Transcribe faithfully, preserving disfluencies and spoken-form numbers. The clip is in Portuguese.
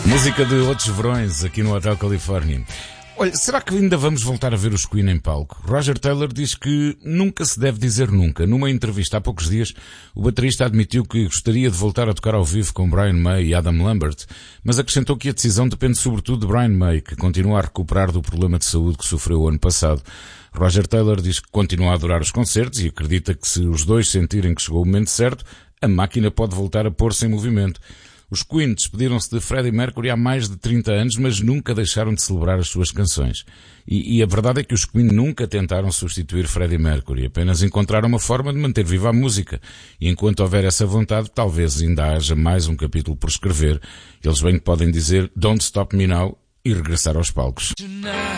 Música de outros verões aqui no Hotel Califórnia. Olha, será que ainda vamos voltar a ver os Queen em palco? Roger Taylor diz que nunca se deve dizer nunca. Numa entrevista há poucos dias, o baterista admitiu que gostaria de voltar a tocar ao vivo com Brian May e Adam Lambert, mas acrescentou que a decisão depende sobretudo de Brian May, que continua a recuperar do problema de saúde que sofreu o ano passado. Roger Taylor diz que continua a adorar os concertos e acredita que se os dois sentirem que chegou o momento certo, a máquina pode voltar a pôr-se em movimento. Os Queen despediram-se de Freddie Mercury há mais de trinta anos, mas nunca deixaram de celebrar as suas canções. E, e a verdade é que os Queen nunca tentaram substituir Freddie Mercury, apenas encontraram uma forma de manter viva a música. E enquanto houver essa vontade, talvez ainda haja mais um capítulo por escrever. Eles bem que podem dizer Don't Stop Me Now e regressar aos palcos.